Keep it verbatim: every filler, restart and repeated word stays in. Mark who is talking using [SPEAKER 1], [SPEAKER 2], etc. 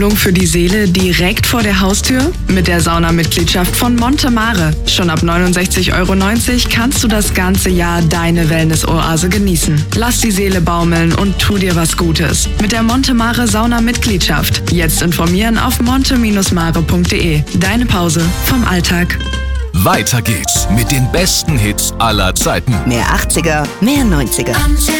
[SPEAKER 1] Für die Seele direkt vor der Haustür? Mit der Saunamitgliedschaft von Monte Mare. Schon ab neunundsechzig Euro neunzig kannst du das ganze Jahr deine Wellness-Oase genießen. Lass die Seele baumeln und tu dir was Gutes. Mit der Monte Mare Saunamitgliedschaft. Jetzt informieren auf monte mare punkt de. Deine Pause vom Alltag.
[SPEAKER 2] Weiter geht's mit den besten Hits aller Zeiten.
[SPEAKER 3] Mehr achtziger, mehr neunziger.